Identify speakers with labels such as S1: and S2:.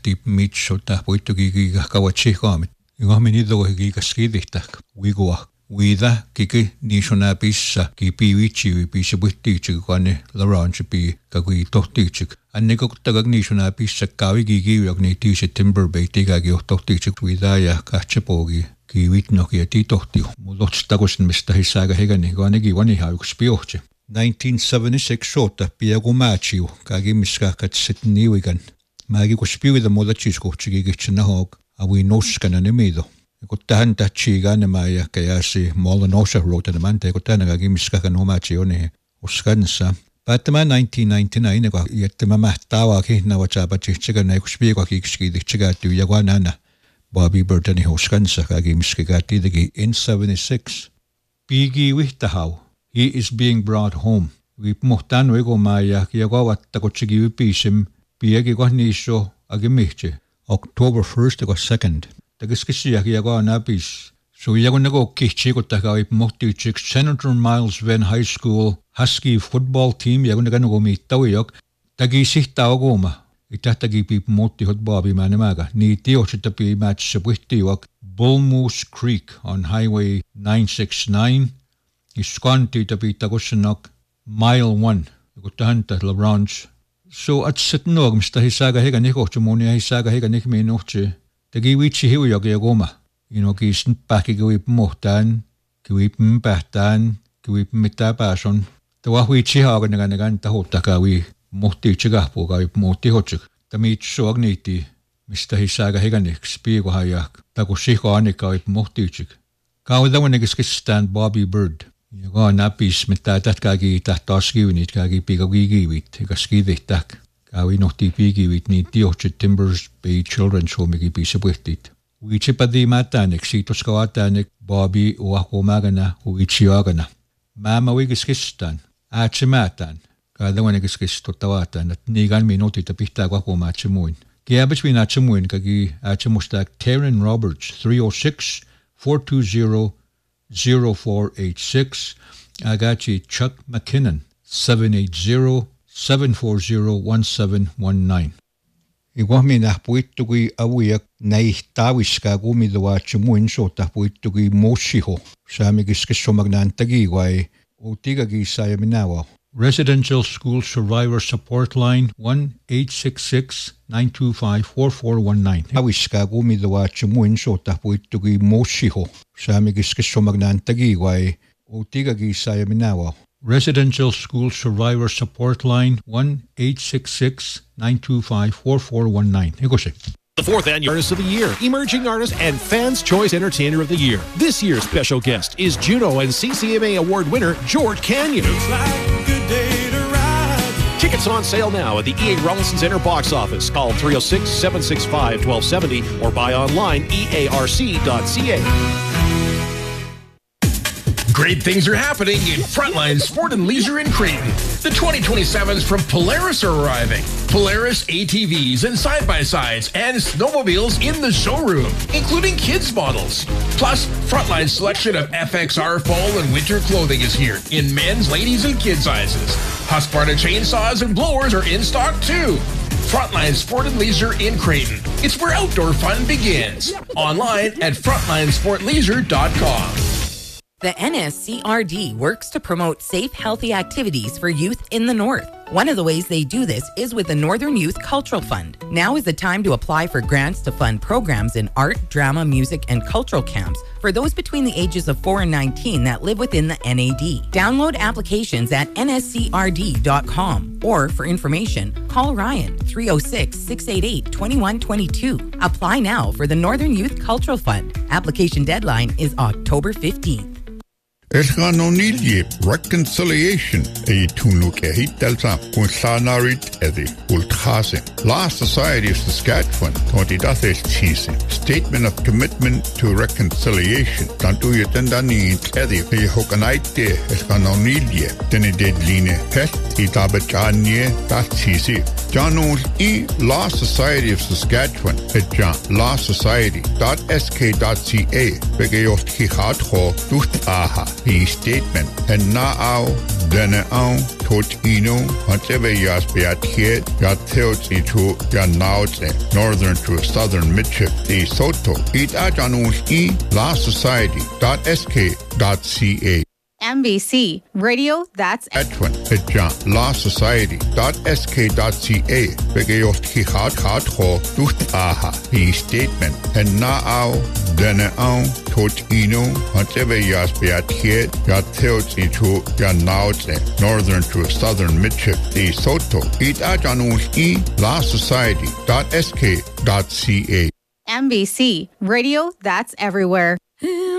S1: tip mitso ta poito ki kawachi kamit ngo menido ki kaskidita wigoa wida ki ni shona pissa ki piwichi pissa butti kane laranch pi kagui tohti anne ko tagag ni shona pissa kawi ki yogni ti September be tiga ki tohti wida ya kachepogi ki witno ki ti tohti mulot tagosin mista hisaga hegani gane ki wani ha spioche 1976 sota piago machiu kagi miska katsetni wigan magi ko spiu the molachis ko chigi gichna hog awi noskana nemido ko tanta chiga ne maya kayasi molonosha rota ne mante ko tana kagi miska ka no machiu ne uskansa patma 1999 ko yetma mahtawa ki na wachaba chiga ne ko spiu ko kiki chiga tu yagwana Bobby Burton uskansa kagi miska gati the in 76 pigi wihtahaw He is being brought home. We mohtan wego maya kiagawa takochigi pisim piegi ko niso agimiche. October 1st ko 2nd. Tagiskisi kiagawa napis. So yago nago kichi ko tagawi mohti chik Senator Miles Venn High School Husky football team yago nago mi tawiyok tagisih tawagoma. Itatagi pi mohti hot Bobby manemaga. Ni tiochita pi match sabwihtiwak Bull Moose Creek on Highway 969. Iskanti tabi tagosinok mile 1 gutanta la branch so at sitnog mista hisaga hega niko chumoni hisaga hega nik me noche tagi wichi hiu yoga goma ki sn paki gwi mohtan gwi mpahtan gwi mitapason tawa wichi haga nagan ta hota ka wi mohti chiga po ga mohti hochik tami chogniti mista hisaga hega nik spiego haya tagosiko anika mohti chik kaawdawan ngiskistan Bobby Bird Yago napis mitatat kagi tahtaskiwinit kagi pigagigiwit kaskiditak kawi nohti pigiwit ni tiochit Timbers Bay Children's Home gi pisabwihtit wichipadi matanik sitoskawatanik Bobby uakomagana uichiagana mama wigiskistan achimatan kadawan giskistotawatan at nigan minuti tapihta wakomachimuin kiabich minachimuin kagi achimustak Taryn Roberts 306-420-0486. Agachi Chuck McKinnon 780-740-1719. Iguami nahpuittugi awiak naihtawiska gumidawa chimuin so tahpuittugi moshiho samigiskisomagnaantagi wai utigagi sayaminawa. Residential School Survivor Support Line 1-866-925-4419. Awiska gumidawa chimuin so tahpuittugi moshiho samigiskisomagnaantagi wai utigagi sayaminawa. Residential School Survivor Support Line 1-866-925-4419. Higoshe.
S2: The 4th Annual Artist of the Year, Emerging Artist, and Fans' Choice Entertainer of the Year. This year's special guest is Juno and CCMA Award winner George Canyon.
S3: Looks like a good day to ride.
S2: Tickets on sale now at the E.A. Rollinson Center box office. Call 306-765-1270 or buy online earc.ca.
S4: Great things are happening in Frontline Sport and Leisure in Creighton. The 2027s from Polaris are arriving. Polaris ATVs and side-by-sides and snowmobiles in the showroom, including kids models. Plus, Frontline's selection of FXR fall and winter clothing is here in men's, ladies, and kid sizes. Husqvarna chainsaws and blowers are in stock too. Frontline Sport and Leisure in Creighton. It's where outdoor fun begins. Online at frontlinesportleisure.com.
S5: The NSCRD works to promote safe, healthy activities for youth in the North. One of the ways they do this is with the Northern Youth Cultural Fund. Now is the time to apply for grants to fund programs in art, drama, music, and cultural camps for those between the ages of 4 and 19 that live within the NAD. Download applications at nscrd.com or for information, call Ryan 306-688-2122. Apply now for the Northern Youth Cultural Fund. Application deadline is October 15th.
S6: Esganonilje reconciliation e tunuk ehitalsa kun sanarit edi ultrase. La Society of Saskatchewan 2010 Statement of Commitment to Reconciliation. Tantu yetendani edi e hokanaite esganonilje tene deadline pest itabachanie tatisi. Janus e La Society of Saskatchewan etja lawsociety.sk.ca begeyot hihatho duht aha. The statement and now Dene au tot ino whatever yas beatiet yateot itu yanaute northern to southern midship de soto it ajanus lasociety.sk.ca
S7: NBC Radio, that's
S6: Edwin Edjan lasociety.sk.ca Begayot Hihat Ho Duht Aha the statement and now Dene au tot ino whatever yas beatiet yateot itu yanaute northern to southern midship de soto it ajanus lasociety.sk.ca
S7: NBC Radio, that's everywhere.